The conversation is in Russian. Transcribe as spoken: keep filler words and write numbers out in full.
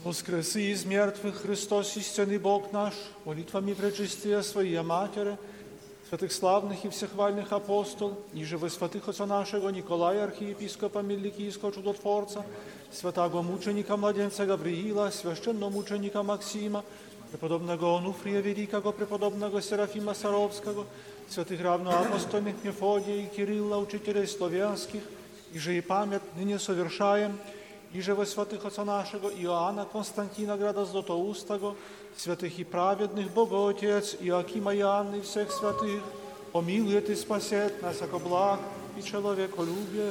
Воскреси из мертвых, Христос, истинный Бог наш, молитвами пречистия Своя Матери, святых славных и всехвальных апостол, ниже во святых отца нашего Николая, архиепископа Меликийского чудотворца, святого мученика младенца Гавриила, священномученика Максима, преподобного Онуфрия Великого, преподобного Серафима Саровского, святых равноапостольных Мефодия и Кирилла, учителей славянских, и же и память ныне совершаем, и же во святых отца нашего Иоанна Константина Града Златоустого, святых и праведных Боготец Иоакима и Анны и всех святых, помилует и спасет нас, яко благ и человеколюбие.